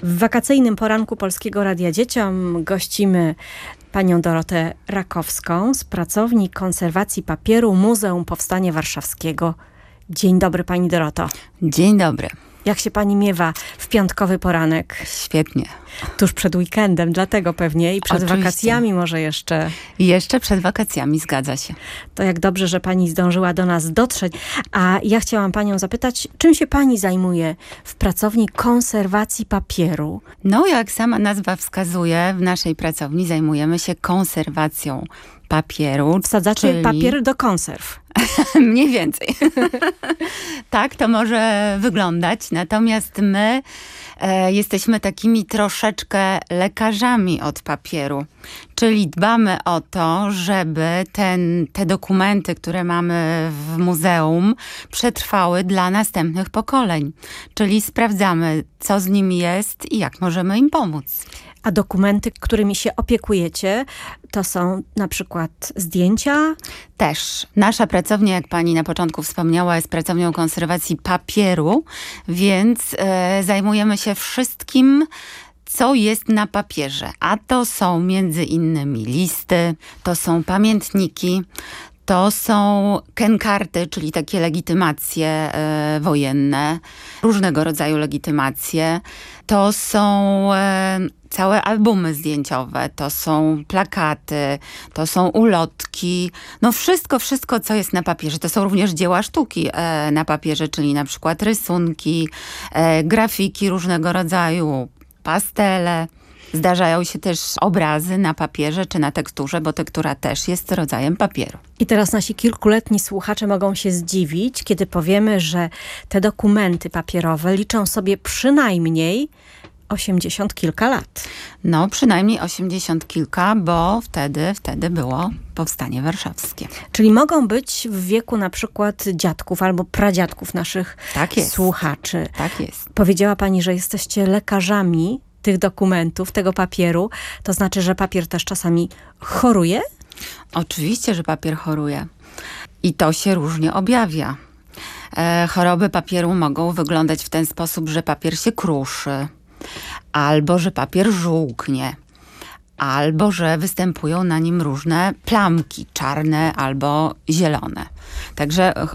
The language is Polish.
W wakacyjnym poranku Polskiego Radia Dzieciom gościmy panią Dorotę Rakowską z pracowni konserwacji papieru Muzeum Powstania Warszawskiego. Dzień dobry, pani Doroto. Dzień dobry. Jak się pani miewa w piątkowy poranek? Świetnie. Tuż przed weekendem, dlatego pewnie i przed Oczywiście. wakacjami może jeszcze. Jeszcze przed wakacjami, zgadza się. To jak dobrze, że pani zdążyła do nas dotrzeć. A ja chciałam panią zapytać, czym się pani zajmuje w pracowni konserwacji papieru? No, jak sama nazwa wskazuje, w naszej pracowni zajmujemy się konserwacją papieru. Wsadzacie czyli papier do konserw. Mniej więcej. Tak to może wyglądać. Natomiast my jesteśmy takimi troszeczkę lekarzami od papieru. Czyli dbamy o to, żeby te dokumenty, które mamy w muzeum, przetrwały dla następnych pokoleń. Czyli sprawdzamy, co z nimi jest i jak możemy im pomóc. A dokumenty, którymi się opiekujecie, to są na przykład zdjęcia? Też. Nasza pracownia, jak pani na początku wspomniała, jest pracownią konserwacji papieru, więc zajmujemy się wszystkim, co jest na papierze. A to są między innymi listy, to są pamiętniki, to są kenkarty, czyli takie legitymacje wojenne, różnego rodzaju legitymacje. To są całe albumy zdjęciowe, to są plakaty, to są ulotki. No wszystko, co jest na papierze. To są również dzieła sztuki na papierze, czyli na przykład rysunki, grafiki różnego rodzaju, pastele. Zdarzają się też obrazy na papierze czy na tekturze, bo tektura też jest rodzajem papieru. I teraz nasi kilkuletni słuchacze mogą się zdziwić, kiedy powiemy, że te dokumenty papierowe liczą sobie przynajmniej 80 kilka lat. No, przynajmniej 80 kilka, bo wtedy było Powstanie Warszawskie. Czyli mogą być w wieku na przykład dziadków albo pradziadków naszych Tak jest. słuchaczy. Tak jest. Powiedziała pani, że jesteście lekarzami tych dokumentów, tego papieru. To znaczy, że papier też czasami choruje? Oczywiście, że papier choruje. I to się różnie objawia. Choroby papieru mogą wyglądać w ten sposób, że papier się kruszy, albo że papier żółknie, albo że występują na nim różne plamki czarne albo zielone. Także